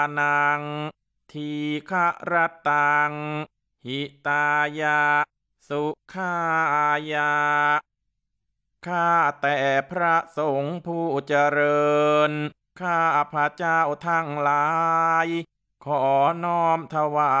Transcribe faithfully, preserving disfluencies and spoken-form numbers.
นังทีฆะรตังหิตายะสุขายะข้าแต่พระสงฆ์ผู้เจริญข้าพระเจ้าทั้งหลายขอน้อมถวาย